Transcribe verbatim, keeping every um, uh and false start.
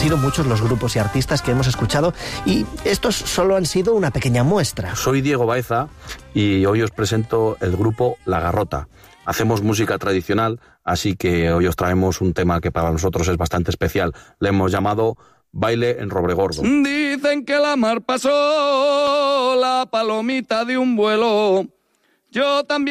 sido muchos los grupos y artistas que hemos escuchado y estos solo han sido una pequeña muestra. Soy Diego Baeza y hoy os presento el grupo La Garrota. Hacemos música tradicional, así que hoy os traemos un tema que para nosotros es bastante especial. Le hemos llamado Baile en Robregordo. Dicen que la mar pasó la palomita de un vuelo. Yo también